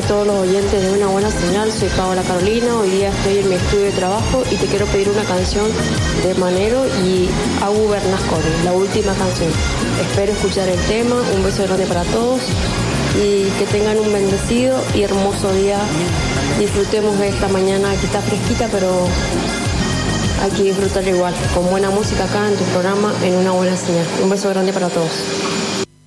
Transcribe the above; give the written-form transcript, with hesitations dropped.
todos los oyentes de Una Buena Señal. Soy Paola Carolina, hoy día estoy en mi estudio de trabajo y te quiero pedir una canción de Manero y Agu Bernasconi, la última canción. Espero escuchar el tema, un beso grande para todos y que tengan un bendecido y hermoso día. Disfrutemos de esta mañana que está fresquita, pero hay que disfrutar igual, con buena música acá en tu programa en Una Buena Señal. Un beso grande para todos.